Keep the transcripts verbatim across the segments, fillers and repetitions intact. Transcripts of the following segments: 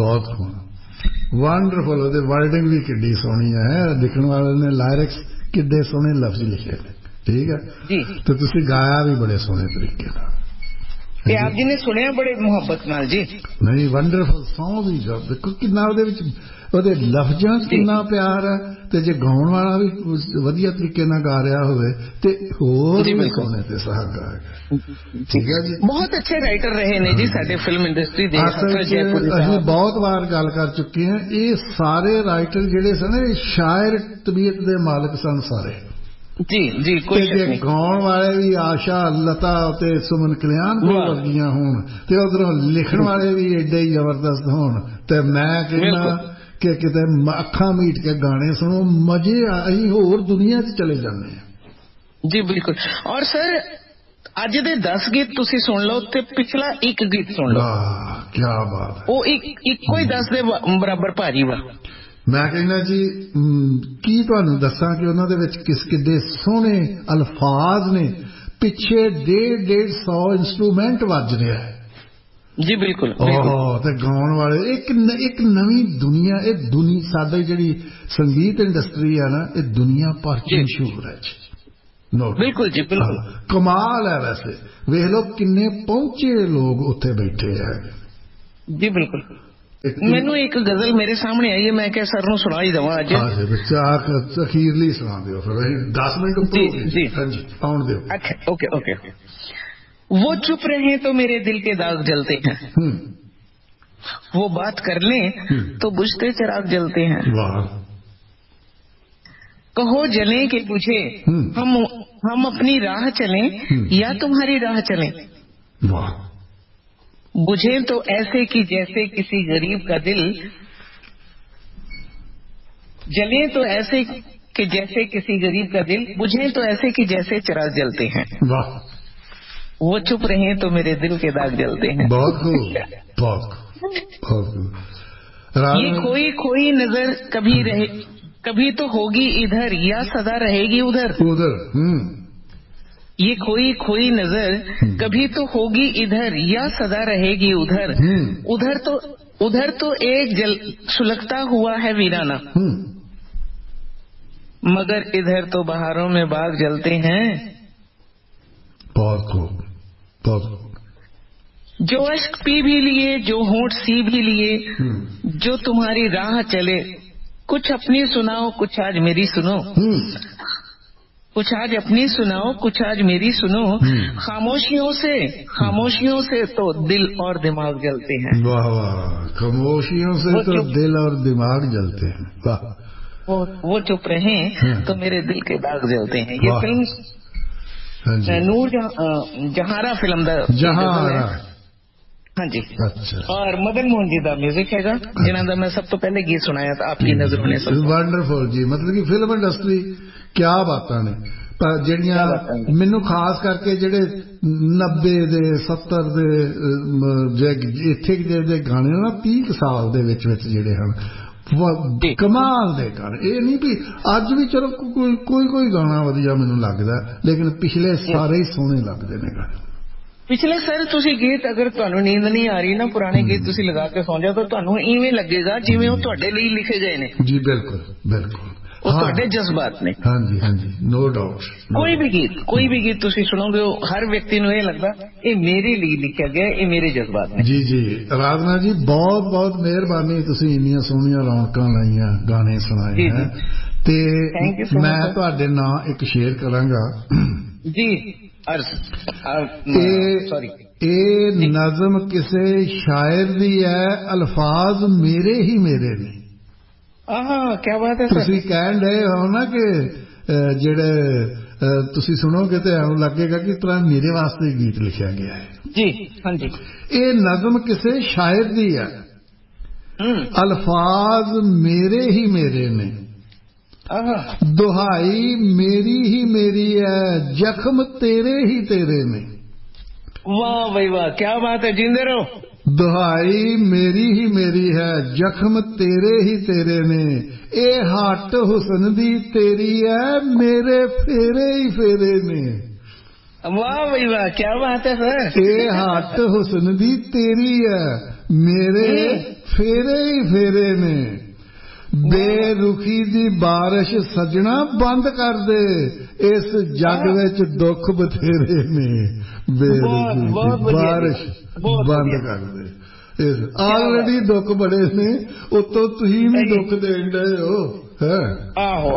बहुत wonderful, wording भी किड्डी सोहनी है, लिखण वाले ने लायरिक्स किड्डे सोहने लफ्ज लिखे ने, ठीक है जी। तो तुसी गाया भी बड़े सोहने तरीके नाल, ते आप जी ने सुनिया बड़े मुहब्बत नाल जी। नहीं वंडरफुल सॉन्ग भी देखो किन्ना ਉਹਦੇ ਵਿੱਚ ਉਹਦੇ ਲਫ਼ਜ਼ਾਂ 'ਚ ਕਿੰਨਾ ਪਿਆਰ ਹੈ, ਤੇ ਜੇ ਗਾਉਣ ਵਾਲਾ ਵੀ ਵਧੀਆ ਤਰੀਕੇ ਨਾਲ ਗਾ ਰਿਹਾ ਹੋਵੇ ਤੇ ਹੋਰ ਵੀ ਸੋਹਣੇ ਤੇ ਸੁਹਾਗਾ ਹੈ। ਠੀਕ ਹੈ ਜੀ, ਬਹੁਤ ਅੱਛੇ ਰਾਈਟਰ ਰਹੇ ਨੇ ਜੀ ਸਾਡੇ ਫਿਲਮ ਇੰਡਸਟਰੀ ਦੇ। ਅਸੀਂ ਬਹੁਤ ਵਾਰ ਗੱਲ ਕਰ ਚੁੱਕੇ ਹਾਂ, ਇਹ ਸਾਰੇ ਰਾਈਟਰ ਜਿਹੜੇ ਸਨ ਇਹ ਸ਼ਾਇਰ ਤਬੀਅਤ ਦੇ ਮਾਲਕ ਸਨ ਸਾਰੇ ਜੀ ਜੀ। ਕੋਈ ਜੇ ਗਾਉਣ ਵਾਲੇ ਵੀ ਆਸ਼ਾ ਲਤਾ ਤੇ ਸੁਮਨ ਕਲਿਆਣ ਕੋਲ ਵਰਗੀਆਂ ਹੋਣ ਤੇ ਉਧਰੋਂ ਲਿਖਣ ਵਾਲੇ ਵੀ ਏਡੇ ਹੀ ਜ਼ਬਰਦਸਤ ਹੋਣ, ਤੇ ਮੈਂ ਕਹਿੰਦਾ ਕਿ ਕਿਤੇ ਅੱਖਾਂ ਮੀਟ ਕੇ ਗਾਣੇ ਸੁਣੋ, ਮਜ਼ੇ ਅਸੀਂ ਹੋਰ ਦੁਨੀਆ 'ਚ ਚਲੇ ਜਾਂਦੇ ਹਾਂ ਜੀ। ਬਿਲਕੁਲ। ਔਰ ਸਰ ਅੱਜ ਦੇ ਦਸ ਗੀਤ ਤੁਸੀਂ ਸੁਣ ਲਓ ਤੇ ਪਿਛਲਾ ਇੱਕ ਗੀਤ ਸੁਣ ਲਓ, ਕੀ ਬਾਤ, ਉਹ ਇੱਕ ਇੱਕੋ ਹੀ ਦਸ ਦੇ ਬਰਾਬਰ ਭਾਰੀ ਵਾ। ਮੈਂ ਕਹਿੰਦਾ ਜੀ ਕੀ ਤੁਹਾਨੂੰ ਦੱਸਾਂ ਕਿ ਉਹਨਾਂ ਦੇ ਵਿੱਚ ਕਿਸ ਕਿੱਡੇ ਸੋਹਣੇ ਅਲਫਾਜ਼ ਨੇ, ਪਿੱਛੇ ਡੇਢ ਡੇਢ ਸੌ ਇੰਸਟਰੂਮੈਂਟ ਵੱਜ ਰਿਹਾ ਹੈ ਜੀ। ਬਿਲਕੁਲ। ਓਹ ਤੇ ਗਾਉਣ ਵਾਲੇ ਇੱਕ ਇੱਕ ਨਵੀਂ ਦੁਨੀਆ, ਇਹ ਦੁਨੀਆ ਸਾਡੀ ਜਿਹੜੀ ਸੰਗੀਤ ਇੰਡਸਟਰੀ ਆ ਨਾ, ਇਹ ਦੁਨੀਆ ਭਰ 'ਚ ਮਸ਼ਹੂਰ ਹੈ ਜੀ। ਬਿਲਕੁਲ ਜੀ ਬਿਲਕੁਲ, ਕਮਾਲ ਹੈ। ਵੈਸੇ ਵੇਖ ਲਓ ਕਿੰਨੇ ਪਹੁੰਚੇ ਲੋਕ ਉੱਥੇ ਬੈਠੇ ਹੈ ਜੀ। ਬਿਲਕੁਲ। ਮੈਨੂੰ ਇੱਕ ਗਜ਼ਲ ਮੇਰੇ ਸਾਹਮਣੇ ਆਈ ਹੈ, ਮੈਂ ਕਿਹਾ ਸਰ ਨੂੰ ਸੁਣਾ ਹੀ ਦੇਵਾਂ ਅੱਜ। ਅਖੀਰਲੀ ਸੁਣਾ ਦਿਓ ਫਿਰ, ਦਸ ਮਿੰਟ ਉੱਪਰ ਜੀ। ਹਾਂਜੀ ਆਉਣ ਦਿਓ। ਅੱਛਾ ਓਕੇ ਓਕੇ। वो चुप रहे तो मेरे दिल के दाग जलते हैं, वो बात कर लें तो बुझते चिराग जलते हैं। कहो जले के बुझे हम हम अपनी राह चलें या तुम्हारी राह चलें, बुझे तो ऐसे कि जैसे किसी गरीब का दिल, जले तो ऐसे कि जैसे किसी गरीब का दिल, बुझे तो ऐसे कि जैसे चिराग जलते हैं। वो चुप रहे तो मेरे दिल के दाग जलते हैं। बहुत खूब, बहुत खूब। ये खोई खोई नजर कभी रहे, कभी तो होगी इधर या सदा रहेगी उधर उधर। ये खोई खोई नजर कभी तो होगी इधर या सदा रहेगी उधर, उधर तो उधर तो एक जल सुलगता हुआ है वीराना, मगर इधर तो बहारों में बाग जलते हैं। बहुत खूब, जो अश्क पी भी लिए, जो होंठ सी भी लिए, जो तुम्हारी राह चले, कुछ अपनी सुनाओ कुछ आज मेरी सुनो, कुछ आज अपनी सुनाओ कुछ आज मेरी सुनो, खामोशियों से खामोशियों से तो दिल और दिमाग जलते हैं। वाह वाह, खामोशियों से तो दिल और दिमाग जलते हैं। वाह। वो वो चुप रहे तो मेरे दिल के दाग जलते हैं। ये फिल्म ਨੂਰ ਜਹਾਰਾ ਫਿਲਮ ਦਾ ਜਹਾਰਾ, ਹਾਂਜੀ। ਅੱਛਾ। ਔਰ ਮਦਨ ਮੋਹਨ ਜੀ ਦਾ ਮਿਊਜ਼ਿਕ ਹੈਗਾ, ਜਿਨ੍ਹਾਂ ਦਾ ਮੈਂ ਸਭ ਤੋਂ ਪਹਿਲੇ ਗੀਤ ਸੁਣਾਇਆ ਤਾਂ ਆਪਕੀ ਨਜ਼ਰੋਂ ਨੇ। ਵੰਡਰਫੁਲ ਜੀ, ਮਤਲਬ ਕਿ ਫਿਲਮ ਇੰਡਸਟਰੀ ਕਿਆ ਬਾਤਾਂ ਨੇ, ਪਰ ਜਿਹੜੀਆਂ ਮੈਨੂੰ ਖਾਸ ਕਰਕੇ ਜਿਹੜੇ ਨੱਬੇ ਦੇ ਸੱਤਰ ਦੇ ਇੱਥੇ ਦੇ ਗਾਣੇ ਨਾ ਤੀਹ ਸਾਲ ਦੇ ਵਿੱਚ ਵਿੱਚ ਜਿਹੜੇ ਹਨ ਕਮਾਲ ਦੇ ਗਾਣੇ। ਇਹ ਨਹੀਂ ਵੀ ਅੱਜ ਵੀ ਚਲੋ ਕੋਈ ਕੋਈ ਕੋਈ ਗਾਣਾ ਵਧੀਆ ਮੈਨੂੰ ਲੱਗਦਾ, ਲੇਕਿਨ ਪਿਛਲੇ ਸਾਰੇ ਹੀ ਸੋਹਣੇ ਲੱਗਦੇ ਨੇ ਗਾਣੇ। ਪਿਛਲੇ ਸਰ ਤੁਸੀਂ ਗੀਤ ਅਗਰ ਤੁਹਾਨੂੰ ਨੀਂਦ ਨਹੀਂ ਆ ਰਹੀ ਨਾ, ਪੁਰਾਣੇ ਗੀਤ ਤੁਸੀਂ ਲਗਾ ਕੇ ਸੌਂ ਜਾਓ ਤਾਂ ਤੁਹਾਨੂੰ ਇਵੇਂ ਲੱਗੇਗਾ ਜਿਵੇਂ ਉਹ ਤੁਹਾਡੇ ਲਈ ਲਿਖੇ ਗਏ ਨੇ ਜੀ। ਬਿਲਕੁਲ ਬਿਲਕੁਲ, ਉਹ ਤੁਹਾਡੇ ਜਜ਼ਬਾਤ ਨੇ। ਹਾਂਜੀ ਹਾਂਜੀ, ਨੋ ਡਾਊਟ। ਕੋਈ ਵੀ ਗੀਤ ਕੋਈ ਵੀ ਗੀਤ ਤੁਸੀਂ ਸੁਣੋਗੇ ਉਹ ਹਰ ਵਿਅਕਤੀ ਨੂੰ ਇਹ ਲੱਗਦਾ ਇਹ ਮੇਰੇ ਲਈ ਲਿਖਿਆ ਗਿਆ, ਇਹ ਮੇਰੇ ਜਜ਼ਬਾਤ ਨੇ। ਜੀ ਜੀ ਰਾਧਨਾ ਜੀ, ਬਹੁਤ ਬਹੁਤ ਮਿਹਰਬਾਨੀ, ਤੁਸੀਂ ਇੰਨੀਆਂ ਸੋਹਣੀਆਂ ਰੌਣਕਾਂ ਲਾਈਆਂ, ਗਾਣੇ ਸੁਣਾਏ ਹੈ, ਤੇ ਮੈਂ ਤੁਹਾਡੇ ਨਾਂ ਇੱਕ ਸ਼ੇਅਰ ਕਰਾਂਗਾ ਜੀ। ਸੌਰੀ, ਇਹ ਨਜ਼ਮ ਕਿਸੇ ਸ਼ਾਇਰ ਦੀ ਹੈ, ਅਲਫਾਜ਼ ਮੇਰੇ ਹੀ ਮੇਰੇ ਨੇ। ਆਹ ਕੀ ਬਾਤ ਹੈ। ਤੁਸੀਂ ਕਹਿਣ ਡਏ ਹੋ ਨਾ ਕਿ ਜਿਹੜੇ ਤੁਸੀਂ ਸੁਣੋਗੇ ਤੇ ਐਂ ਲੱਗੇਗਾ ਕਿ ਤਰ੍ਹਾਂ ਮੇਰੇ ਵਾਸਤੇ ਗੀਤ ਲਿਖਿਆ ਗਿਆ ਹੈ ਜੀ। ਹਾਂਜੀ, ਇਹ ਨਜ਼ਮ ਕਿਸੇ ਸ਼ਾਇਰ ਦੀ ਹੈ, ਅਲਫਾਜ਼ ਮੇਰੇ ਹੀ ਮੇਰੇ ਨੇ, ਦੁਹਾਈ ਮੇਰੀ ਹੀ ਮੇਰੀ ਹੈ, ਜ਼ਖਮ ਤੇਰੇ ਹੀ ਤੇਰੇ ਨੇ। ਵਾਹ ਬਈ ਵਾਹ, ਕੀ ਬਾਤ ਹੈ, ਜਿੰਦੇ ਰਹੋ। ਦੁਹਾਈ ਮੇਰੀ ਹੀ ਮੇਰੀ ਹੈ, ਜ਼ਖਮ ਤੇਰੇ ਹੀ ਤੇਰੇ ਨੇ, ਇਹ ਹੱਟ ਹੁਸਨ ਦੀ ਤੇਰੀ ਹੈ, ਮੇਰੇ ਫੇਰੇ ਹੀ ਫੇਰੇ ਨੇ। ਵਾਹ ਬਈ ਵਾਹ, ਕੀ ਬਾਤ ਹੈ ਸਰ। ਇਹ ਹੱਟ ਹੁਸਨ ਦੀ ਤੇਰੀ ਹੈ, मेरे फेरे ही फेरे ने बेरुखी दी बारिश सजना बंद कर दे इस जग विच दुख बथेरे ने बेरुखी दी बारिश बंद कर दे ऑलरेडी दुख बड़े ने उतो तुसीं भी दुख देण डए हो आहो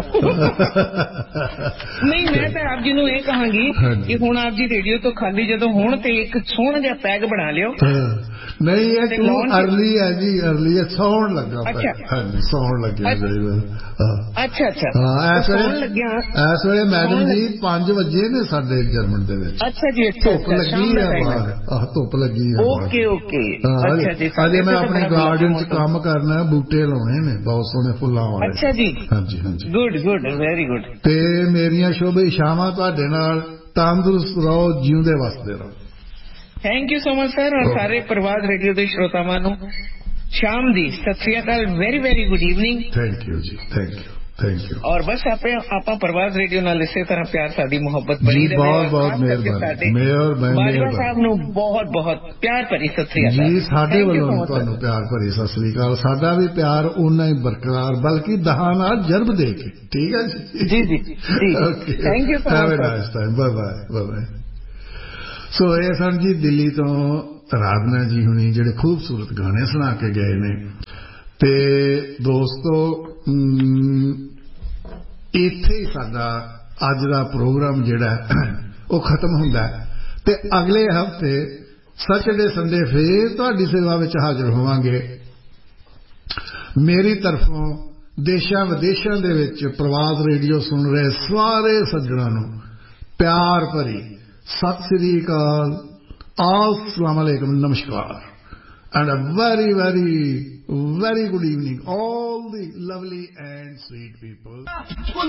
नहीं मैं तो आप जी नूं ये कहांगी कि हुण आप जी रेडियो तो खाली जदों होण ते एक सोहना जिहा पैग बना लियो नहीं ये तू अर्ली है जी अर्ली है सौण लगा अच्छा हाँ जी सौण लग्या अच्छा अच्छा हाँ इस वेले इस वेले मैडम जी पांच बजे ने साडे जर्मन दे विच अच्छा जी अच्छा धुप लगी है बाहर आह धुप लगी है ओके ओके अच्छा जी अजे मैं अपने गार्डन च काम करना बूटे लाने ने बहुत सोहने फुल्लां वाले अच्छा जी हाँ जी हाँ जी गुड गुड वेरी गुड ते मेरियां शुभ इच्छावां तुहाडे नाल तंदुरुस्त रहो जीउंदे वसदे रहो thank you so much sir और सारे प्रवाद रेडियो के श्रोतावां नूं शाम दी सत श्री अकाल very very good evening thank you ji thank you thank you और बस आपे आपा प्रवाद रेडियो नाल इसे तरह प्यार साडी मोहब्बत बनी रहे बहुत बहुत मेहरबानी मेयर बाजवा साहब नूं बहुत बहुत प्यार भरी सत श्री अकाल जी साडे वल्लों तुहानूं प्यार भरी सत श्री अकाल साडा भी प्यार उन्ना ही बरकरार बल्कि दहां नाल जरब दे के ठीक है जी जी जी जी thank you so much nice time bye bye bye bye सो ये सन जी दिल्ली तो राधना जी हुणी जिहड़े खूबसूरत गाने सुना के गए ने ते दोस्तों इत्थे ही साडा अज दा प्रोग्राम जिहड़ा वो खत्म हुंदा है ते अगले हफ्ते सैटरडे संडे फिर तुहाडी सेवा विच हाजिर होवांगे मेरी तरफों देशां विदेशां दे विच प्रवाद रेडियो सुन रहे सारे सज्जणां नूं प्यार भरी सत श्री अकाल अस्सलाम वालेकुम नमस्कार and a very very very good evening all the lovely and sweet people